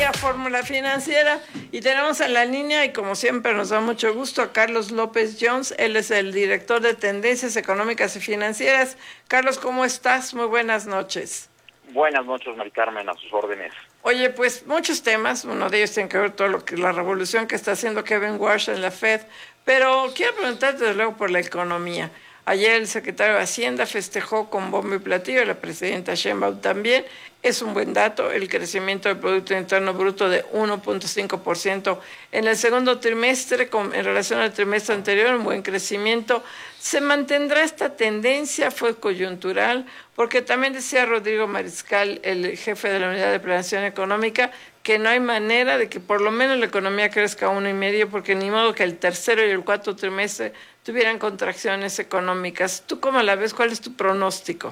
Fórmula Financiera y tenemos en la línea y como siempre nos da mucho gusto a Carlos López Jones. Él es el director de Tendencias Económicas y Financieras. Carlos, ¿cómo estás? Muy buenas noches. Buenas noches, Mari Carmen, a sus órdenes. Oye, pues muchos temas, uno de ellos tiene que ver todo lo que la revolución que está haciendo Kevin Warsh en la Fed, pero quiero preguntarte desde luego por la economía. Ayer el secretario de Hacienda festejó con bombo y platillo, la presidenta Sheinbaum también. Es un buen dato, el crecimiento del Producto Interno Bruto de 1.5% en el segundo trimestre en relación al trimestre anterior, un buen crecimiento. ¿Se mantendrá esta tendencia? ¿Fue coyuntural? Porque también decía Rodrigo Mariscal, el jefe de la Unidad de Planeación Económica, que no hay manera de que por lo menos la economía crezca 1,5%, porque ni modo que el tercero y el cuarto trimestre tuvieran contracciones económicas. ¿Tú cómo la ves? ¿Cuál es tu pronóstico?